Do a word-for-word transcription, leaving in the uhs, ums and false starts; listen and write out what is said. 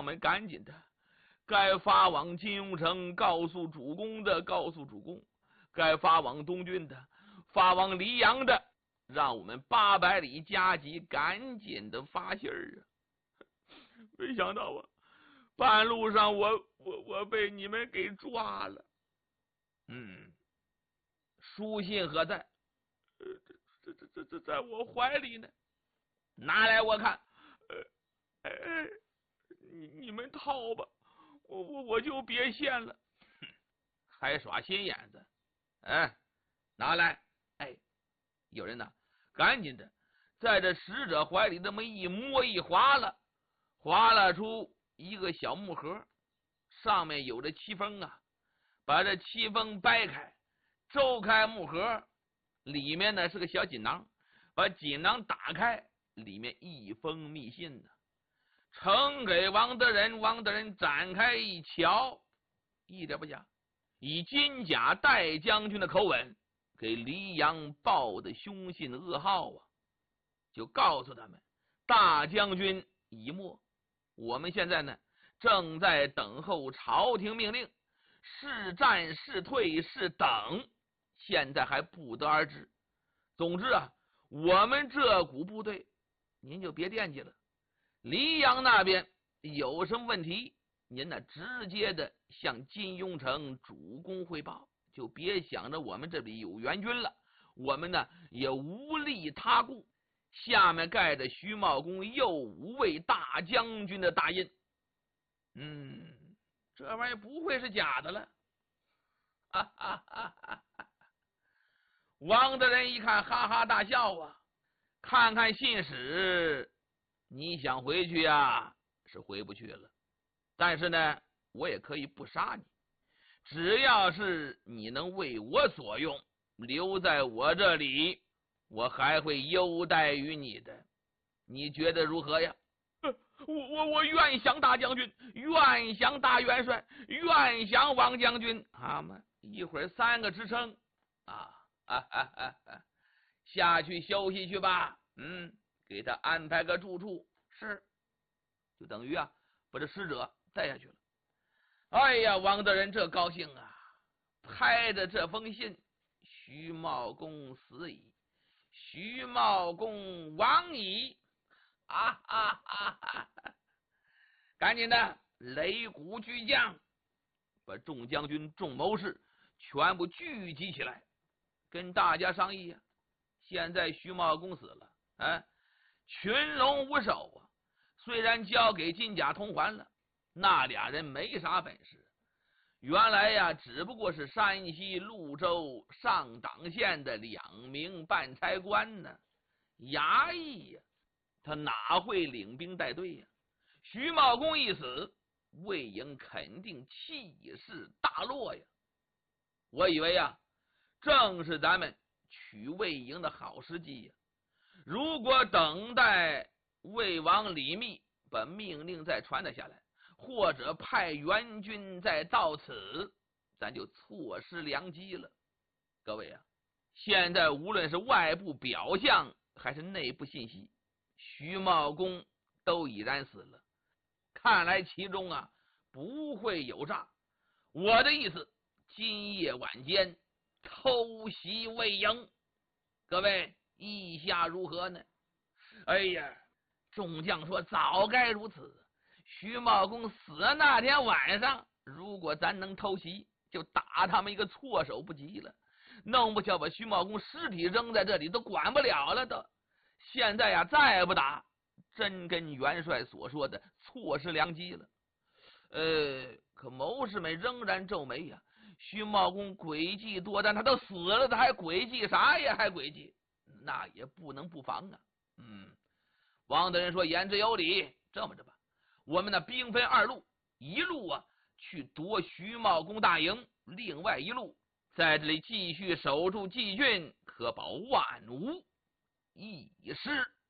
将们赶紧的，该发往金庸城告诉主公的告诉主公，该发往东郡的发往黎阳的，让我们八百里加急赶紧的发信儿啊！没想到啊，半路上我我我被你们给抓了。嗯，书信何在？呃，这这这这在我怀里呢，拿来我看。呃，哎，你你们套吧，我我我就别献了。还耍心眼子？哎，拿来！哎，有人呢，赶紧的，在这使者怀里这么一摸一划了，划拉出一个小木盒，上面有着漆封啊。把这漆封掰开，周开木盒，里面呢是个小锦囊，把锦囊打开，里面一封密信呢，呈给王德仁。王德仁展开一瞧，一点不假，以金甲戴将军的口吻给黎阳报的凶信噩耗啊，就告诉他们大将军已没，我们现在呢正在等候朝廷命令，是战是退是等，现在还不得而知。总之啊，我们这股部队您就别惦记了，黎阳那边有什么问题，您呢直接的向金庸城主公汇报，就别想着我们这里有援军了，我们呢也无力他顾。下面盖着徐茂公右五位大将军的大印。嗯，这玩意儿不会是假的了。哈哈哈哈哈！王德仁一看，哈哈大笑啊！看看信使，你想回去啊，是回不去了。但是呢，我也可以不杀你，只要是你能为我所用，留在我这里，我还会优待于你的。你觉得如何呀？我我我愿降大将军，愿降大元帅，愿降王将军。好嘛，一会儿三个支撑啊！啊啊啊啊！下去休息去吧。嗯，给他安排个住处。是，就等于啊，把这使者带下去了。哎呀，王德仁这高兴啊，拍着这封信：徐茂公死矣，徐茂公亡矣。啊啊啊啊！赶紧的，擂鼓巨将，把众将军、众谋士全部聚集起来，跟大家商议呀、啊。现在徐茂公死了，啊，群龙无首啊。虽然交给金甲同环了，那俩人没啥本事。原来呀，只不过是山西潞州上党县的两名办差官呢，衙役呀。他哪会领兵带队呀？徐茂公一死，魏营肯定气势大落呀。我以为呀，正是咱们取魏营的好时机呀。如果等待魏王李密把命令再传达下来，或者派援军再到此，咱就错失良机了。各位啊，现在无论是外部表象还是内部信息，徐茂公都已然死了，看来其中啊不会有诈。我的意思，今夜晚间偷袭魏营，各位意下如何呢？哎呀，众将说早该如此。徐茂公死那天晚上，如果咱能偷袭，就打他们一个措手不及了。弄不巧把徐茂公尸体扔在这里，都管不了了都。现在呀，再不打，真跟元帅所说的错失良机了。呃，可谋士们仍然皱眉呀。徐茂公诡计多端，他都死了，他还诡计啥呀？还诡计，那也不能不防啊。嗯，王德仁说言之有理。这么着吧，我们呢兵分二路，一路啊去夺徐茂公大营，另外一路在这里继续守住蓟郡，可保万无一失。